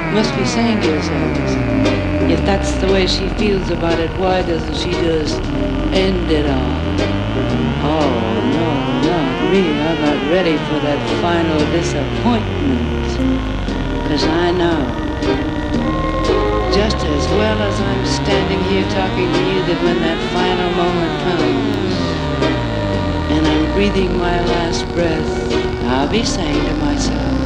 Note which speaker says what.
Speaker 1: Must be saying to yourselves, if that's the way she feels about it, why doesn't she just end it all? Oh, no, not me. I'm not ready for that final disappointment. 'Cause I know, just as well as I'm standing here talking to you, that when that final moment comes, and I'm breathing my last breath, I'll be saying to myself,